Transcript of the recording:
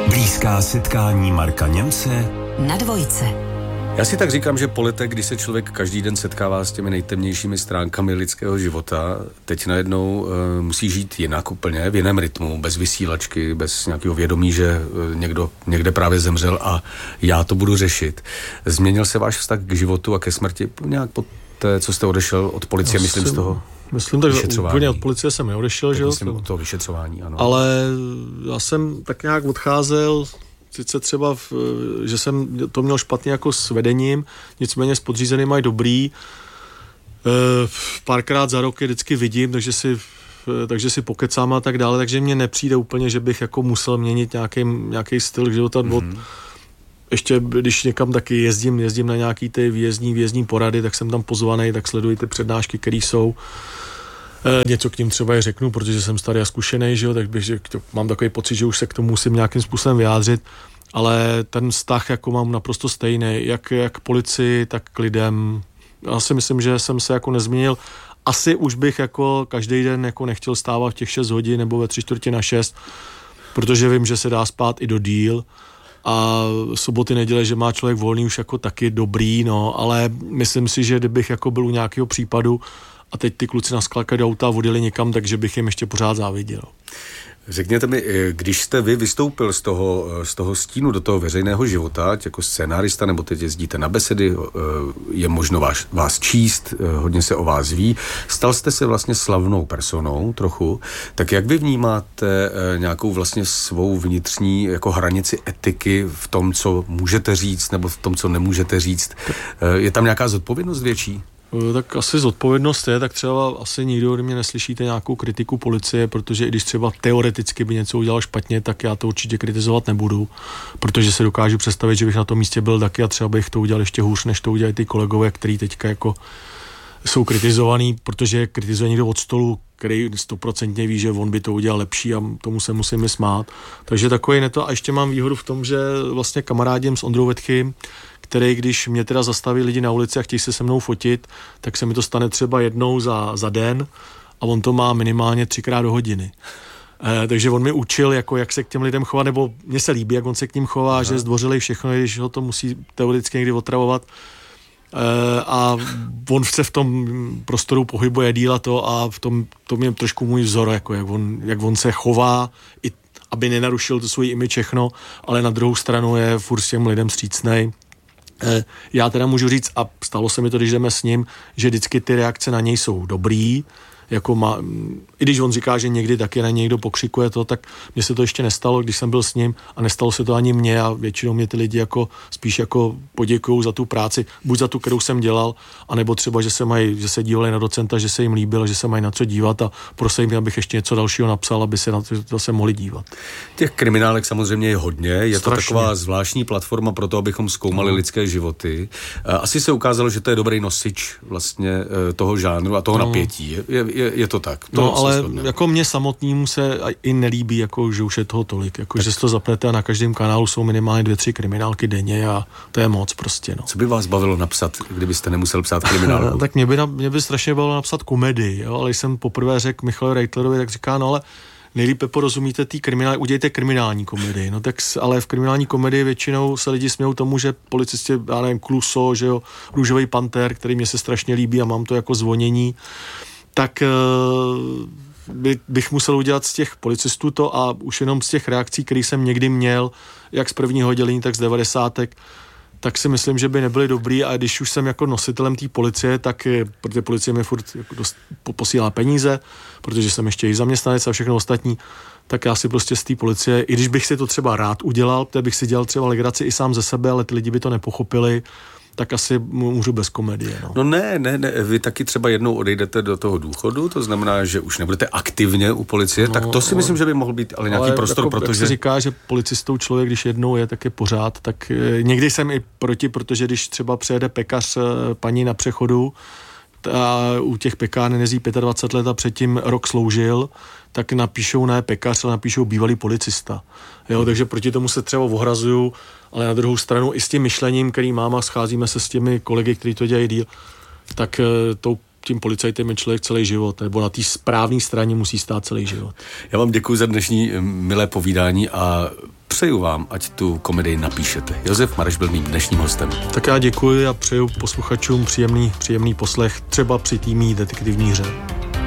Blízká setkání Marka Němce na Dvojce. Já si tak říkám, že po letech, kdy se člověk každý den setkává s těmi nejtemnějšími stránkami lidského života, teď najednou musí žít jinak úplně, v jiném rytmu, bez vysílačky, bez nějakého vědomí, že někdo někde právě zemřel a já to budu řešit. Změnil se váš vztah k životu a ke smrti nějak po té, co jste odešel od policie, myslím z toho že úplně od policie jsem neodešel, že jo? Myslím od toho vyšetřování, ano. Ale já jsem tak nějak odcházel, sice třeba, že jsem to měl špatně jako s vedením, nicméně s podřízeným mají dobrý. Párkrát za rok je vždycky vidím, takže si pokecám a tak dále, takže mně nepřijde úplně, že bych jako musel měnit nějaký styl života. Ještě když někam taky jezdím na nějaký ty výjezdní porady, tak jsem tam pozvaný, tak sleduji ty přednášky, které jsou. Něco k ním třeba i řeknu, protože jsem starý a zkušený, že jo, tak mám takový pocit, že už se k tomu musím nějakým způsobem vyjádřit, ale ten vztah jako mám naprosto stejný, jak policii, tak k lidem. Já si myslím, že jsem se jako nezměnil. Asi už bych jako každý den jako nechtěl stávat v těch 6 hodin nebo ve 5:45, protože vím, že se dá spát i do díl. A soboty, neděle, že má člověk volný, už jako taky dobrý, no, ale myslím si, že kdybych jako byl u nějakého případu a teď ty kluci nasklakali do auta a odjeli někam, takže bych jim ještě pořád záviděl. Řekněte mi, když jste vy vystoupil z toho stínu do toho veřejného života, jako scénárista, nebo teď jezdíte na besedy, je možno vás číst, hodně se o vás ví, stal jste se vlastně slavnou personou trochu, tak jak vy vnímáte nějakou vlastně svou vnitřní jako hranici etiky v tom, co můžete říct, nebo v tom, co nemůžete říct? Je tam nějaká zodpovědnost větší? Tak asi zodpovědnost je, tak třeba asi nikdo ode mě neslyšíte nějakou kritiku policie, protože i když třeba teoreticky by něco udělal špatně, tak já to určitě kritizovat nebudu, protože se dokážu představit, že bych na tom místě byl taky a třeba bych to udělal ještě hůř, než to udělají ty kolegové, který teďka jako jsou kritizovaný, protože kritizuje někdo od stolu, který 100% ví, že on by to udělal lepší a tomu se musíme smát. Takže takový neto. A ještě mám výhodu v tom, že vlastně kamarádím s Ondrou Vetchy, který, když mě teda zastaví lidi na ulici a chtějí se mnou fotit, tak se mi to stane třeba jednou za den a on to má minimálně 3x do hodiny. Takže on mi učil, jako jak se k těm lidem chovat, nebo mně se líbí, jak on se k ním chová, aha, že je zdvořilej všechno, když ho to musí teoreticky někdy otravovat. A on se v tom prostoru pohybuje díl a to a v tom je trošku můj vzor, jako jak on se chová, i aby nenarušil to svůj image všechno, ale na druhou stranu je furt s těm lidem vstřícnej. Já teda můžu říct, a stalo se mi to, když jdeme s ním, že vždycky ty reakce na něj jsou dobrý, jako i když on říká, že někdy taky na něj někdo pokřikuje to, tak mně se to ještě nestalo, když jsem byl s ním a nestalo se to ani mně a většinou mě ty lidi jako spíš jako poděkujou za tu práci, buď za tu, kterou jsem dělal, anebo třeba, že se dívali na docenta, že se jim líbilo, že se mají na co dívat a prosím, abych ještě něco dalšího napsal, aby se na to zase mohli dívat. Těch kriminálek samozřejmě je hodně, je strašně. To taková zvláštní platforma pro to, abychom zkoumali lidské životy. Asi se ukázalo, že to je dobrý nosič vlastně toho žánru a toho napětí. Je to tak. No, ale jako mě samotnému se i nelíbí, jako, že už je toho tolik. Jako, že se to zapnete a na každém kanálu jsou minimálně 2-3 kriminálky denně a to je moc prostě. No. Co by vás bavilo napsat, kdybyste nemusel psát kriminálku? Tak mě by strašně bavilo napsat komedii, jo? Ale když jsem poprvé řekl Michalu Reitlerovi, tak říká, no ale nejlépe porozumíte té kriminální, udějte kriminální komedii. No tak, ale v kriminální komedii většinou se lidi smějou tomu, že policisti, já nevím, Kluso, že jo, Růžový panter, který mě se strašně líbí a mám to jako zvonění, tak bych musel udělat z těch policistů to a už jenom z těch reakcí, které jsem někdy měl, jak z prvního oddělení, tak z 90. tak si myslím, že by nebyly dobrý a když už jsem jako nositelem té policie, tak protože policie mi furt jako posílá peníze, protože jsem ještě i zaměstnanec a všechno ostatní, tak já si prostě z té policie, i když bych si to třeba rád udělal, protože bych si dělal třeba legraci i sám ze sebe, ale ty lidi by to nepochopili, tak asi můžu bez komedie. No. No ne, vy taky třeba jednou odejdete do toho důchodu, to znamená, že už nebudete aktivně u policie, tak to si myslím, že by mohl být ale nějaký prostor, jako, protože... Jak se říká, že policistou člověk, když jednou je, tak je pořád, tak někdy jsem i proti, protože když třeba přijede pekař paní na přechodu a u těch pekáren nezí 25 let a předtím rok sloužil, tak napíšou ne pekař, ale napíšou bývalý policista. Jo, takže proti tomu se třeba ohrazuju, ale na druhou stranu i s tím myšlením, který mám a scházíme se s těmi kolegy, kteří to dělají díl, tak tím policajtem je člověk celý život, nebo na té správné straně musí stát celý život. Já vám děkuji za dnešní milé povídání a přeju vám, ať tu komedii napíšete. Josef Mareš byl mým dnešním hostem. Tak já děkuji a přeju posluchačům příjemný poslech, třeba při té mý detektivní hře.